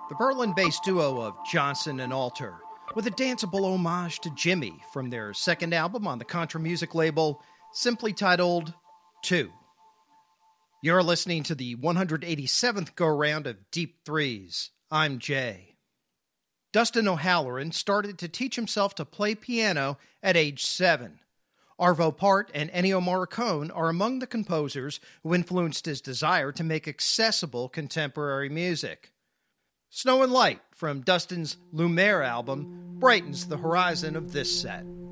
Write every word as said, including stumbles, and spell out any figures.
the Berlin-based duo of Johnson and Alter, with a danceable homage to Jimmy from their second album on the Contra Music label, simply titled Two. You're listening to the one hundred eighty-seventh go-round of Deep Threes. I'm Jay. Dustin O'Halloran started to teach himself to play piano at age seven. Arvo Part and Ennio Morricone are among the composers who influenced his desire to make accessible contemporary music. Snow and Light from Dustin's Lumiere album brightens the horizon of this set.